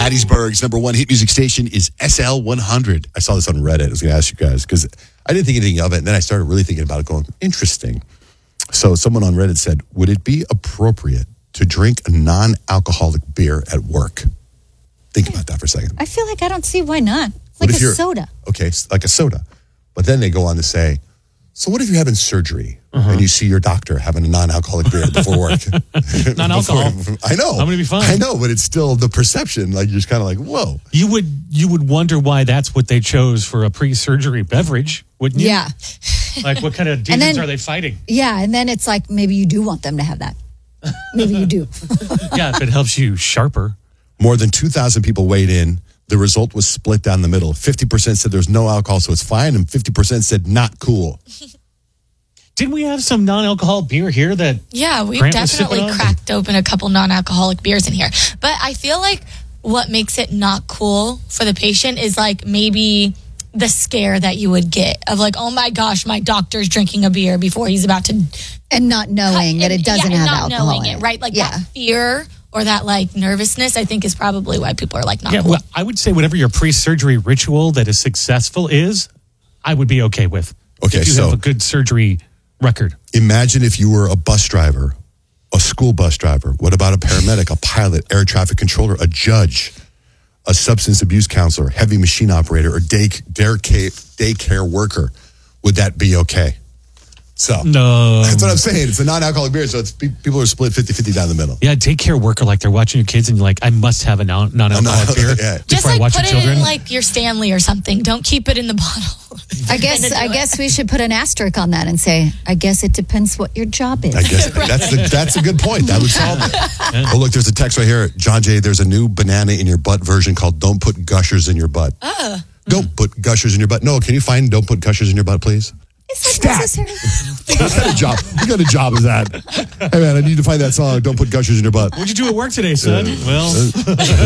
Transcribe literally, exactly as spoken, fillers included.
Hattiesburg's number one hit music station is S L one hundred. I saw this on Reddit. I was going to ask you guys because I didn't think anything of it. And then I started really thinking about it going, interesting. So someone on Reddit said, would it be appropriate to drink a non-alcoholic beer at work? Think about that for a second. I feel like I don't see why not. It's What like if a you're- soda. Okay, s- like a soda. But then they go on to say, so what if you're having surgery Uh-huh. and you see your doctor having a non-alcoholic beer before work? Non-alcohol. Before- I know. I'm gonna be fine. I know, but it's still the perception. Like you're just kind of like, whoa. You would you would wonder why that's what they chose for a pre-surgery beverage, wouldn't you? Yeah. Like, what kind of demons then- are they fighting? Yeah, and then it's like maybe you do want them to have that. Maybe you do. Yeah, if it helps you sharper. More than two thousand people weighed in. The result was split down the middle. fifty percent said there's no alcohol, so it's fine, and fifty percent said not cool. Didn't we have some non-alcohol beer here that Yeah, we've Grant was sipping definitely on? cracked open a couple non-alcoholic beers in here. But I feel like what makes it not cool for the patient is like maybe the scare that you would get of like, oh my gosh, my doctor's drinking a beer before he's about to And not knowing that it doesn't yeah, and have not alcohol knowing in it, right? Like yeah. that fear or that like nervousness, I think is probably why people are like not Yeah, cool. well, I would say whatever your pre-surgery ritual that is successful is, I would be okay with. Okay, if you so- have a good surgery record. Imagine if you were a bus driver, a school bus driver. What about a paramedic, a pilot, air traffic controller, a judge, a substance abuse counselor, heavy machine operator, or day, daycare, daycare worker? Would that be okay? So No. that's what I'm saying. It's a non-alcoholic beer, so it's pe- people are split fifty-fifty down the middle. Yeah, take care worker like they're watching your kids and you're like, I must have a non- non-alcoholic non- beer yeah. before Just I like watch put your it children. in like your Stanley or something. Don't keep it in the bottle. I guess I guess we should put an asterisk on that and say, I guess it depends what your job is. I guess that's the, that's a good point. That would solve it. Oh, look, there's a text right here. John Jay, there's a new banana in your butt version called Don't Put Gushers in Your Butt. Uh. Don't put gushers in your butt. No, can you find Don't Put Gushers in Your Butt, please? Is that necessary? What kind of job? What kind of job is that? Hey, man, I need to find that song. Don't put gushers in your butt. What'd you do at work today, son? Well...